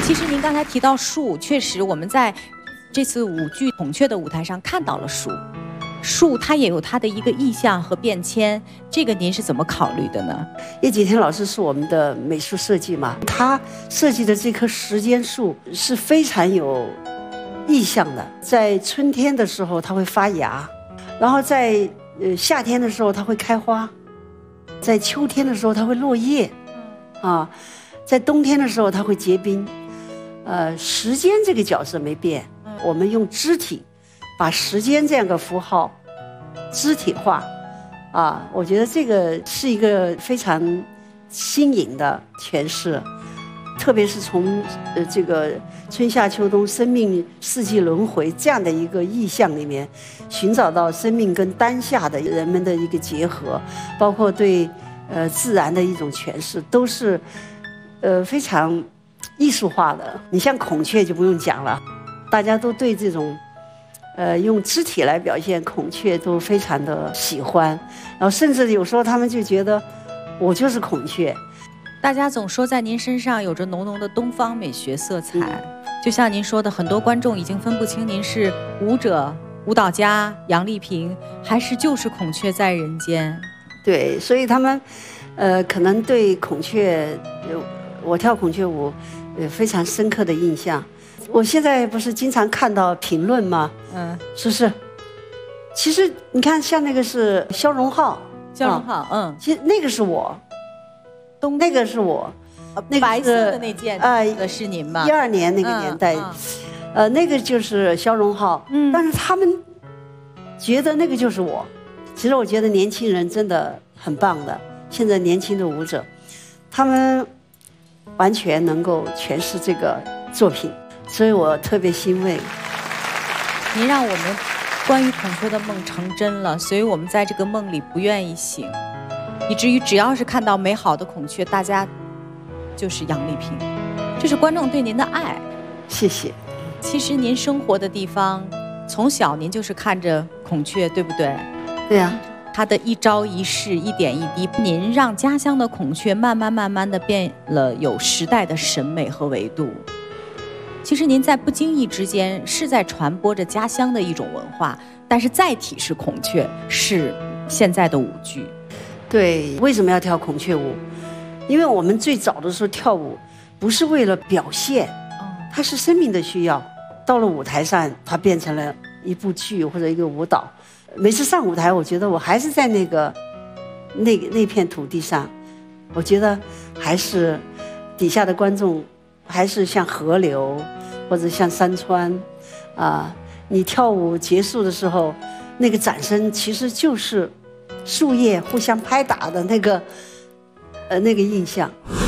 其实您刚才提到树，确实我们在这次舞剧《孔雀》的舞台上看到了树。树它也有它的一个意象和变迁，这个您是怎么考虑的呢？ 叶锦添老师是我们的美术设计嘛，他设计的这棵时间树是非常有意象的。在春天的时候它会发芽，然后在夏天的时候它会开花，在秋天的时候它会落叶，在冬天的时候它会结冰。时间这个角色没变，我们用肢体把时间这样的符号肢体化，我觉得这个是一个非常新颖的诠释，特别是从这个春夏秋冬生命四季轮回这样的一个意象里面，寻找到生命跟当下的人们的一个结合，包括对自然的一种诠释，都是非常艺术化的。你像孔雀就不用讲了，大家都对这种用肢体来表现孔雀都非常的喜欢，然后甚至有时候他们就觉得我就是孔雀。 大家总说在您身上有着浓浓的东方美学色彩，就像您说的，很多观众已经分不清您是舞者、舞蹈家杨丽萍，还是就是孔雀在人间。 对，所以他们可能对孔雀，我跳孔雀舞非常深刻的印象。我现在不是经常看到评论吗？是不是？其实你看，像那个是肖荣浩，其实那个是我，那个是我，那个白色的那件是您吗 ？12年那个年代，那个就是肖荣浩，但是他们觉得那个就是我。其实我觉得年轻人真的很棒的，现在年轻的舞者，他们完全能够诠释这个作品。所以我特别欣慰， 您让我们关于孔雀的梦成真了，所以我们在这个梦里不愿意醒，以至于只要是看到美好的孔雀，大家就是杨丽萍，这是观众对您的爱。 谢谢。 其实您生活的地方，从小您就是看着孔雀，对不对？ 对呀。 它的一朝一夕、一点一滴，您让家乡的孔雀慢慢的变了有时代的审美和维度。其实您在不经意之间是在传播着家乡的一种文化，但是载体是孔雀，是现在的舞剧。 对，为什么要跳孔雀舞？因为我们最早的时候跳舞不是为了表现，它是生命的需要。到了舞台上，它变成了一部剧或者一个舞蹈。每次上舞台，我觉得我还是在那片土地上，我觉得还是底下的观众还是像河流或者像山川，你跳舞结束的时候，那个掌声其实就是树叶互相拍打的那个印象。